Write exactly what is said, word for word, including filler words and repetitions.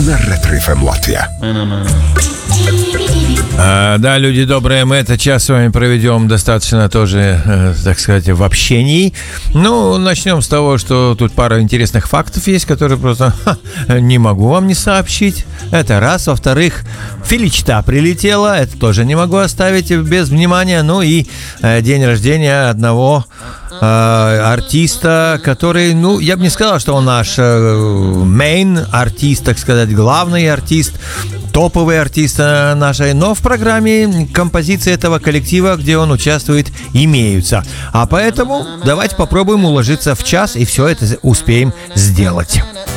на Ретро эф эм Латвия. А, да, люди добрые, мы этот час с вами проведем достаточно тоже, э, так сказать, в общении. Ну, начнем с того, что тут пара интересных фактов есть, которые просто ха, не могу вам не сообщить. Это раз. Во-вторых, Феличита прилетела, это тоже не могу оставить без внимания. Ну и э, день рождения одного э, артиста, который, ну, я бы не сказал, что он наш мейн э, артист, так сказать, главный артист, топовый артист нашей, но в программе композиции этого коллектива, где он участвует, имеются. А поэтому давайте попробуем уложиться в час и все это успеем сделать.